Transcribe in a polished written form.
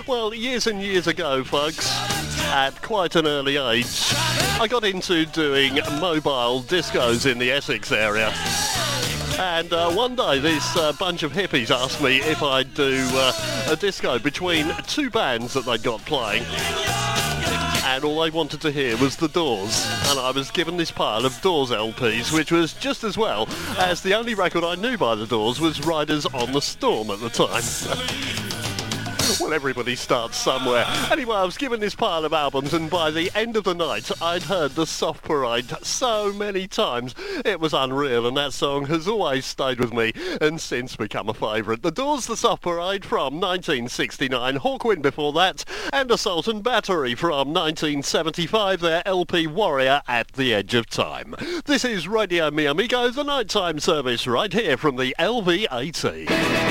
Well, years and years ago, folks, at quite an early age, I got into doing mobile discos in the Essex area. And one day this bunch of hippies asked me if I'd do a disco between two bands that they'd got playing. And all they wanted to hear was The Doors. And I was given this pile of Doors LPs, which was just as well as the only record I knew by The Doors was Riders on the Storm at the time. Well, everybody starts somewhere. Anyway, I was given this pile of albums, and by the end of the night, I'd heard The Soft Parade so many times. It was unreal, and that song has always stayed with me and since become a favourite. The Doors, The Soft Parade from 1969, Hawkwind before that, and Assault and Battery from 1975, their LP Warrior at the Edge of Time. This is Radio Mi Amigo, the nighttime service right here from the LV80.